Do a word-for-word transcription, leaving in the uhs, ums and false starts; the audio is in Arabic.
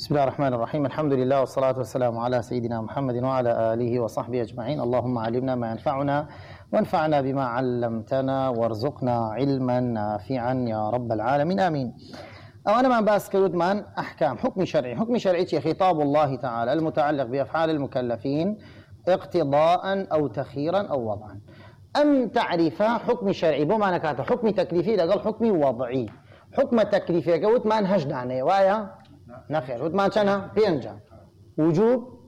بسم الله الرحمن الرحيم. الحمد لله والصلاة والسلام على سيدنا محمد وعلى آله وصحبه أجمعين. اللهم علمنا ما ينفعنا وانفعنا بما علمتنا وارزقنا علما نافعا يا رب العالمين آمين. أنا ما باس كود من أحكام حكم شرعي. حكم شرعي خطاب الله تعالى المتعلق بأفعال المكلفين اقتضاء أو تخيرا أو وضعا. أم تعرف حكم شرعي بمعنى كانت حكم تكليفي لقال حكم وضعي. حكم تكليفي قلت ما نهجنا عنه وايا نخير قلت ما كان بينجا وجوب